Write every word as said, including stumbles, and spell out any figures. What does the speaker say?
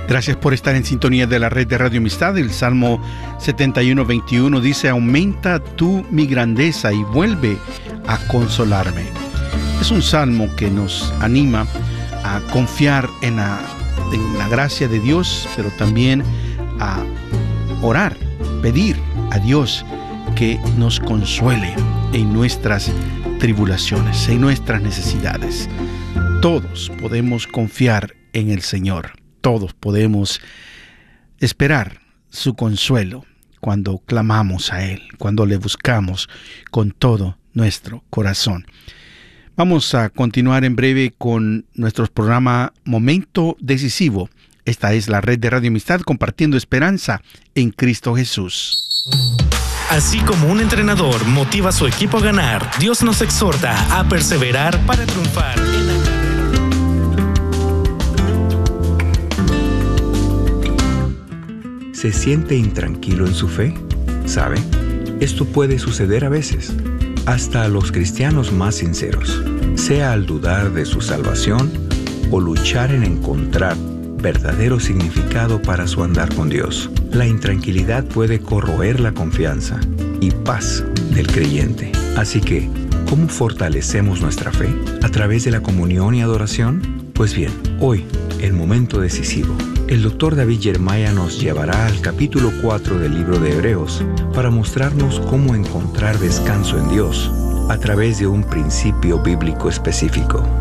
Gracias por estar en sintonía de la red de Radio Amistad. El Salmo setenta y uno, veintiuno dice: aumenta tú mi grandeza y vuelve a consolarme. Es un salmo que nos anima a confiar en la, en la gracia de Dios, pero también a orar, pedir a Dios que nos consuele en nuestras tribulaciones, en nuestras necesidades. Todos podemos confiar en el Señor. Todos podemos esperar su consuelo cuando clamamos a Él, cuando le buscamos con todo nuestro corazón. Vamos a continuar en breve con nuestro programa Momento Decisivo. Esta es la red de Radio Amistad, compartiendo esperanza en Cristo Jesús. Así como un entrenador motiva a su equipo a ganar, Dios nos exhorta a perseverar para triunfar en la carrera. ¿Se siente intranquilo en su fe? ¿Sabe? Esto puede suceder a veces, hasta a los cristianos más sinceros, sea al dudar de su salvación o luchar en encontrar verdadero significado para su andar con Dios. La intranquilidad puede corroer la confianza y paz del creyente. Así que, ¿cómo fortalecemos nuestra fe? ¿A través de la comunión y adoración? Pues bien, hoy, el momento decisivo. El doctor David Jeremiah nos llevará al capítulo cuatro del libro de Hebreos para mostrarnos cómo encontrar descanso en Dios a través de un principio bíblico específico.